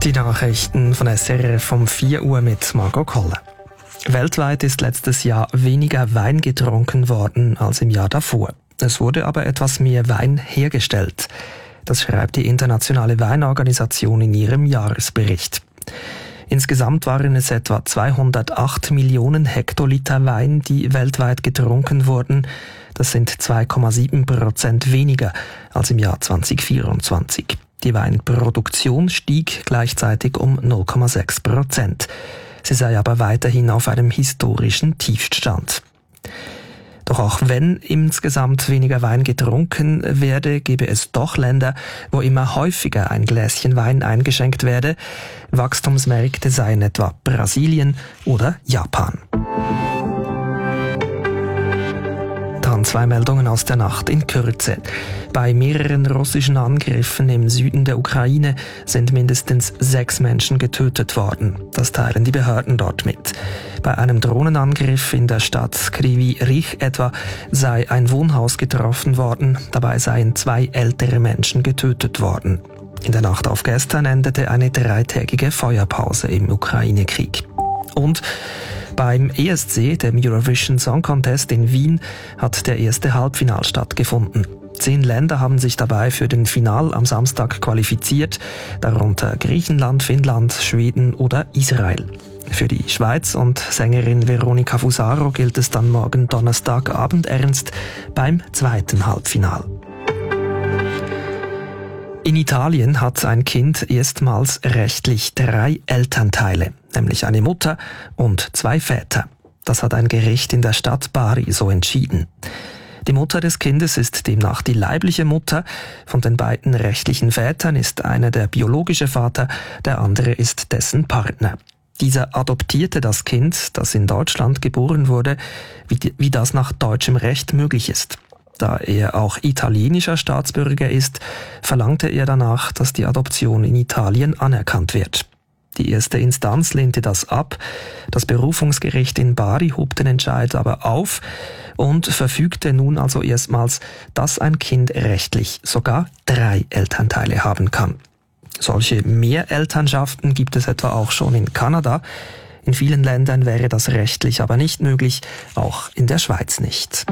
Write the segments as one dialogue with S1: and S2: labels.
S1: Die Nachrichten von SRF um 4 Uhr mit Margot Koller. Weltweit ist letztes Jahr weniger Wein getrunken worden als im Jahr davor. Es wurde aber etwas mehr Wein hergestellt. Das schreibt die Internationale Weinorganisation in ihrem Jahresbericht. Insgesamt waren es etwa 208 Millionen Hektoliter Wein, die weltweit getrunken wurden. Das sind 2,7% weniger als im Jahr 2024. Die Weinproduktion stieg gleichzeitig um 0,6%. Sie sei aber weiterhin auf einem historischen Tiefstand. Doch auch wenn insgesamt weniger Wein getrunken werde, gebe es doch Länder, wo immer häufiger ein Gläschen Wein eingeschenkt werde. Wachstumsmärkte seien etwa Brasilien oder Japan. Dann 2 Meldungen aus der Nacht in Kürze. Bei mehreren russischen Angriffen im Süden der Ukraine sind mindestens 6 Menschen getötet worden. Das teilen die Behörden dort mit. Bei einem Drohnenangriff in der Stadt Kryvyi Rih etwa sei ein Wohnhaus getroffen worden. Dabei seien 2 ältere Menschen getötet worden. In der Nacht auf gestern endete eine 3-tägige Feuerpause im Ukraine-Krieg. Und beim ESC, dem Eurovision Song Contest in Wien, hat der erste Halbfinal stattgefunden. 10 Länder haben sich dabei für den Final am Samstag qualifiziert, darunter Griechenland, Finnland, Schweden oder Israel. Für die Schweiz und Sängerin Veronica Fusaro gilt es dann morgen Donnerstagabend ernst beim zweiten Halbfinal. In Italien hat ein Kind erstmals rechtlich 3 Elternteile, nämlich eine Mutter und 2 Väter. Das hat ein Gericht in der Stadt Bari so entschieden. Die Mutter des Kindes ist demnach die leibliche Mutter. Von den beiden rechtlichen Vätern ist einer der biologische Vater, der andere ist dessen Partner. Dieser adoptierte das Kind, das in Deutschland geboren wurde, wie das nach deutschem Recht möglich ist. Da er auch italienischer Staatsbürger ist, verlangte er danach, dass die Adoption in Italien anerkannt wird. Die erste Instanz lehnte das ab. Das Berufungsgericht in Bari hob den Entscheid aber auf und verfügte nun also erstmals, dass ein Kind rechtlich sogar 3 Elternteile haben kann. Solche Mehrelternschaften gibt es etwa auch schon in Kanada. In vielen Ländern wäre das rechtlich aber nicht möglich, auch in der Schweiz nicht.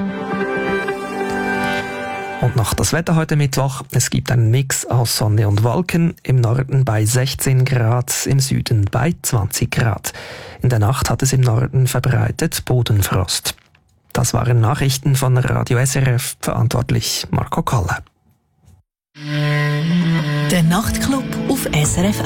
S1: Und noch das Wetter heute Mittwoch. Es gibt einen Mix aus Sonne und Wolken. Im Norden bei 16 Grad, im Süden bei 20 Grad. In der Nacht hat es im Norden verbreitet Bodenfrost. Das waren Nachrichten von Radio SRF, verantwortlich Marco Koller.
S2: Der Nachtclub auf SRF